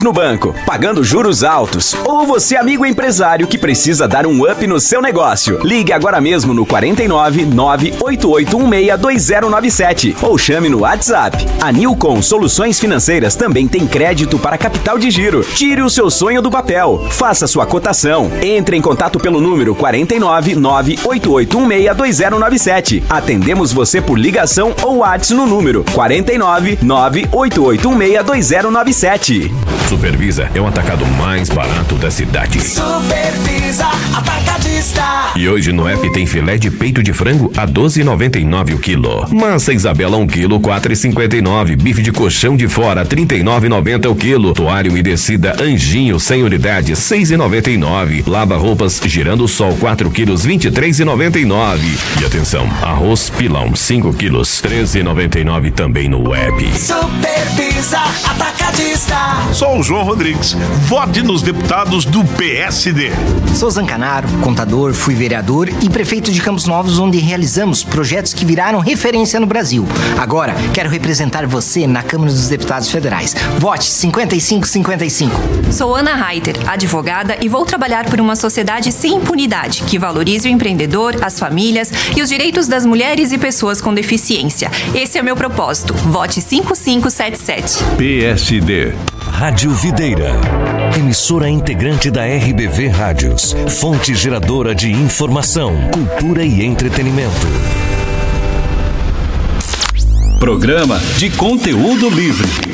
no banco, pagando juros altos. Ou você, amigo empresário que precisa dar um up no seu negócio. Ligue agora mesmo no 49 98816 2097 ou chame no WhatsApp. A Nilcon Soluções Financeiras também tem crédito para capital de giro. Tire o seu sonho do papel. Faça sua cotação. Entre em contato pelo número 49 98816 2097. Atendemos você por ligação ou WhatsApp no número 49 98816 2097. Supervisa é o atacado mais barato da cidade. Supervisa Atacadista. E hoje no app tem filé de peito de frango a 12,99 o quilo. Massa Isabela 1 quilo 4,59. Bife de colchão de fora 39,90 o quilo. Toalha umedecida Anjinho 100 unidades 6,99. Lava roupas Girando Sol 4 quilos 23,99. E atenção, arroz pilão 5 quilos 13,99 também no app. Supervisa Atacadista. Sou o João Rodrigues. Vote nos deputados do PSD. Sou Zancanaro, contador, fui vereador e prefeito de Campos Novos, onde realizamos projetos que viraram referência no Brasil. Agora, quero representar você na Câmara dos Deputados Federais. Vote 5555. Sou Ana Reiter, advogada, e vou trabalhar por uma sociedade sem impunidade, que valorize o empreendedor, as famílias e os direitos das mulheres e pessoas com deficiência. Esse é o meu propósito. Vote 5577. PSD. Rádio Videira. Emissora integrante da RBV Rádios. Fonte geradora de informação, cultura e entretenimento. Programa de conteúdo livre.